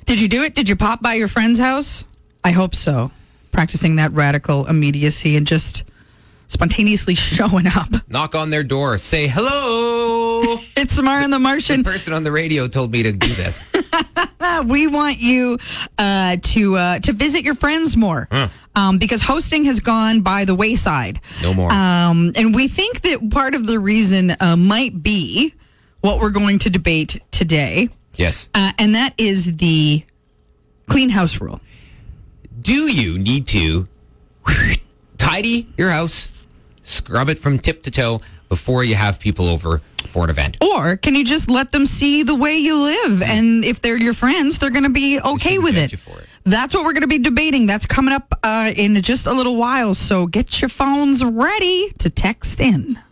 Did you do it? Did you pop by your friend's house? I hope so. Practicing that radical immediacy and just spontaneously showing up. Knock on their door. Say, hello. It's Samara and the Martian. The person on the radio told me to do this. We want you to visit your friends more because hosting has gone by the wayside. No more. And we think that part of the reason might be what we're going to debate today. Yes. And that is the clean house rule. Do you need to tidy your house, scrub it from tip to toe before you have people over for an event? Or can you just let them see the way you live? And if they're your friends, they're going to be okay with it. That's what we're going to be debating. That's coming up in just a little while. So get your phones ready to text in.